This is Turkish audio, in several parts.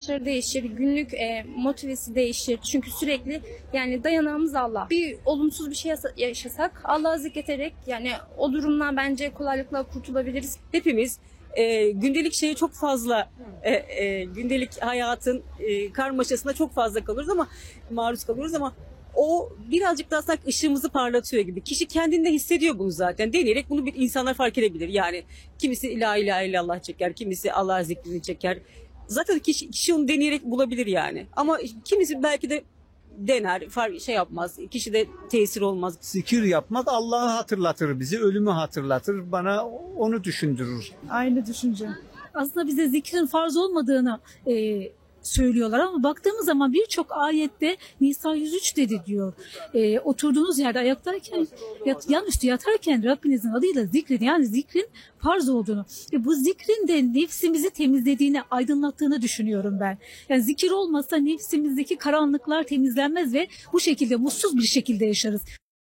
ihtiyaçları değişir, günlük motivesi değişir. Çünkü sürekli yani dayanağımız Allah. Bir olumsuz bir şey yaşasak Allah'ı zikreterek yani o durumdan bence kolaylıkla kurtulabiliriz. Hepimiz gündelik şeye çok fazla gündelik hayatın karmaşasına çok fazla maruz kalıyoruz ama o birazcık daha sanki ışığımızı parlatıyor gibi. Kişi kendinde hissediyor bunu zaten. Deneyerek bunu insanlar fark edebilir. Yani kimisi la ilahe illallah çeker, kimisi Allah zikrini çeker. Zaten kişi onu deneyerek bulabilir yani. Ama kimisi belki de dener, şey yapmaz. Kişi de tesir olmaz. Zikir yapmak Allah'ı hatırlatır bizi, ölümü hatırlatır, bana onu düşündürür. Aynı düşünce. Aslında bize zikrin farz olmadığını söylüyorlar ama baktığımız zaman birçok ayette Nisa 103 dedi diyor. Oturduğunuz yerde ayaktayken, yanüstü yatarken Rabbinizin adıyla zikredin. Yani zikrin farz olduğunu. Bu zikrin de nefsimizi temizlediğini, aydınlattığını düşünüyorum ben. Yani zikir olmasa nefsimizdeki karanlıklar temizlenmez ve bu şekilde mutsuz bir şekilde yaşarız.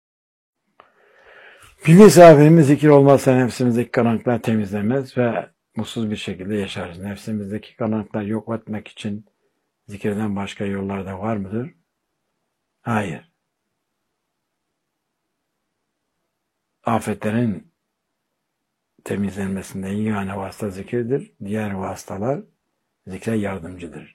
Bilgi sahibimiz zikir olmazsa nefsimizdeki karanlıklar temizlenmez ve mutsuz bir şekilde yaşarız. Nefsimizdeki karanlıklar yok etmek için zikirden başka yollar da var mıdır? Hayır. Afetlerin temizlenmesinde yegane vasıta zikirdir. Diğer vasıtalar zikre yardımcıdır.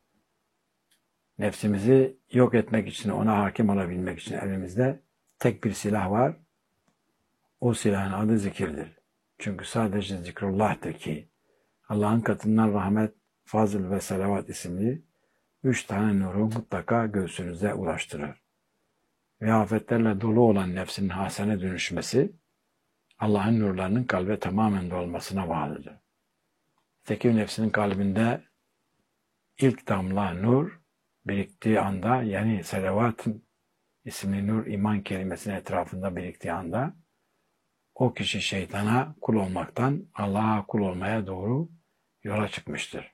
Nefsimizi yok etmek için, ona hakim olabilmek için elimizde tek bir silah var. O silahın adı zikirdir. Çünkü sadece zikrullah'tır ki Allah'ın katından rahmet, fazıl ve salavat isimli 3 tane nuru mutlaka göğsünüze ulaştırır. Ve afetlerle dolu olan nefsin hasene dönüşmesi Allah'ın nurlarının kalbe tamamen dolmasına bağlıdır. Tekir nefsinin kalbinde ilk damla nur biriktiği anda, yani salavatın isimli nur iman kelimesinin etrafında biriktiği anda o kişi şeytana kul olmaktan Allah'a kul olmaya doğru yola çıkmıştır.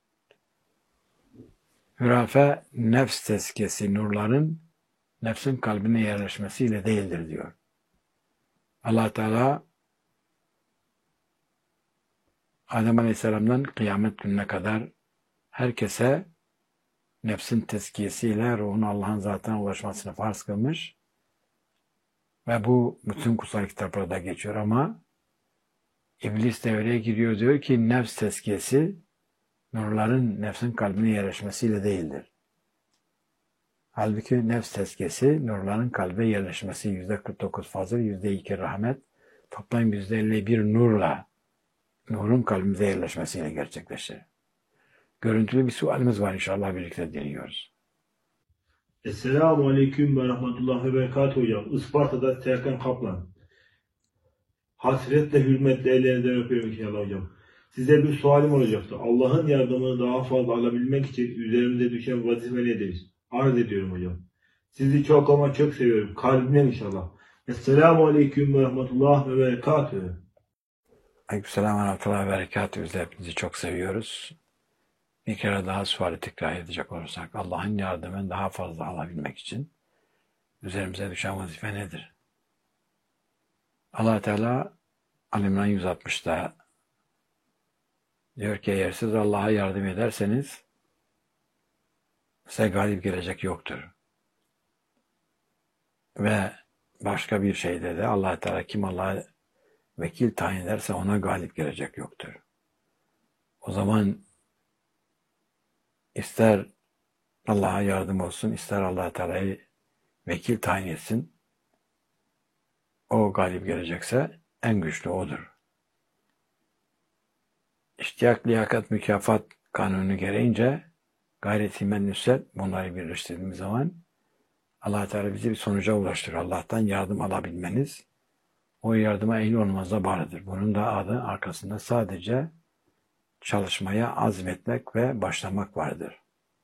Hürafe nefs tezkiyesi nurların nefsin kalbine yerleşmesiyle değildir diyor. Allah Teala Adem Aleyhisselam'dan kıyamet gününe kadar herkese nefsin tezkiyesiyle ruhun Allah'ın zatına ulaşmasını farz kılmış ve bu bütün kutsal kitaplarda geçiyor ama İblis devreye giriyor, diyor ki nefs tezkiyesi nurların nefsin kalbine yerleşmesiyle değildir. Halbuki nefs tezkiyesi nurların kalbe yerleşmesi %49 fazıl, %2 rahmet, toplam %51 nurla nurun kalbimize yerleşmesiyle gerçekleşir. Görüntülü bir sualimiz var, inşallah birlikte dinliyoruz. Esselamu Aleyküm ve Rahmetullah ve Berekatuhu hocam. Isparta'da Serkan Kaplan. Hasretle, hürmetle ellerinizden öpüyorum inşallah hocam. Size bir sualim olacaktı. Allah'ın yardımını daha fazla alabilmek için üzerimize düşen vazife nedir? Arz ediyorum hocam. Sizi çok ama çok seviyorum. Kalbimden inşallah. Esselamu Aleyküm ve Rahmetullah ve Berekatuhu. Aleykümselam ve Rahmetullah ve Berekatuhu. Biz de hepinizi çok seviyoruz. Bir kere daha suali tekrar edecek olursak, Allah'ın yardımını daha fazla alabilmek için üzerimize düşen vazife nedir? Allah Teala Al-İmran 160'da diyor ki, eğer siz Allah'a yardım ederseniz size galip gelecek yoktur. Ve başka bir şeyde de Allah Teala kim Allah'a vekil tayin ederse ona galip gelecek yoktur. O zaman ister Allah'a yardım olsun, ister Allah Teala'yı vekil tayin etsin, o galip gelecekse en güçlü odur. İştiyak, liyakat, mükafat kanunu gereğince gayret, himmet, nüsret bunları birleştirdiğimiz zaman Allah Teala bizi bir sonuca ulaştırır. Allah'tan yardım alabilmeniz o yardıma ehil olmanıza bağlıdır. Bunun da adı arkasında sadece çalışmaya azmetmek ve başlamak vardır.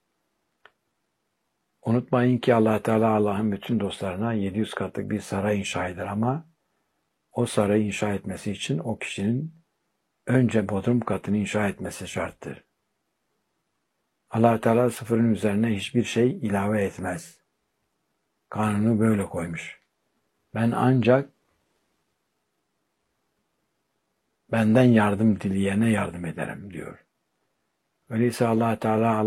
Unutmayın ki Allah Teala Allah'ın bütün dostlarına 700 katlık bir saray inşa eder ama o sarayı inşa etmesi için o kişinin önce bodrum katını inşa etmesi şarttır. Allah Teala sıfırın üzerine hiçbir şey ilave etmez. Kanunu böyle koymuş. Ben ancak benden yardım dileyene yardım ederim diyor. Öyleyse Allah Teala